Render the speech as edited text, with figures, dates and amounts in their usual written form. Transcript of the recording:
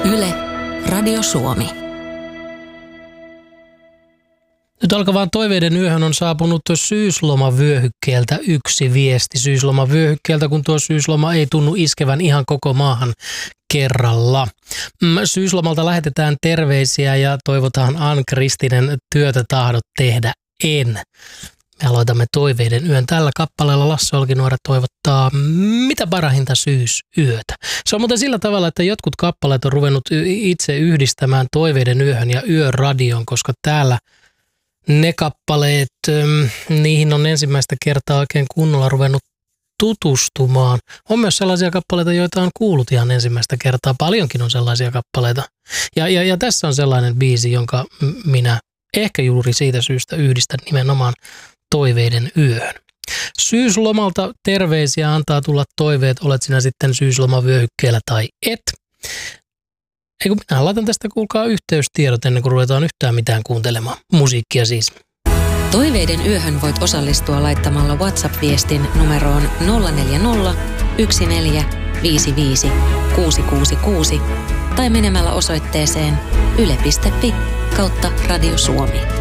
Yle, Radio Suomi. Nyt alkavaan toiveiden yöhön on saapunut syyslomavyöhykkeeltä yksi viesti. Syyslomavyöhykkeeltä, kun tuo syysloma ei tunnu iskevän ihan koko maahan kerralla. Syyslomalta lähetetään terveisiä ja toivotaan Ann-Kristinen työtä tahdot tehdä en. Me aloitamme toiveiden yön. Tällä kappaleella Lasse Olkinuora toivottaa mitä parahinta syysyötä. Se on muuten sillä tavalla, että jotkut kappaleet on ruvennut itse yhdistämään toiveiden yöhön ja yöradion, koska täällä ne kappaleet, niihin on ensimmäistä kertaa oikein kunnolla ruvennut tutustumaan. On myös sellaisia kappaleita, joita on kuullut ihan ensimmäistä kertaa. Paljonkin on sellaisia kappaleita. Ja tässä on sellainen biisi, jonka minä ehkä juuri siitä syystä yhdistän nimenomaan toiveiden yöhön. Syyslomalta terveisiä antaa tulla toiveet, olet sinä sitten syyslomavyöhykkeellä tai et. Eikö minä laitan tästä kuulkaa yhteystiedot ennen kuin ruvetaan yhtään mitään kuuntelemaan. Musiikkia siis. Toiveiden yöhön voit osallistua laittamalla WhatsApp-viestin numeroon 040 1455 666 tai menemällä osoitteeseen yle.fi/Radio Suomi.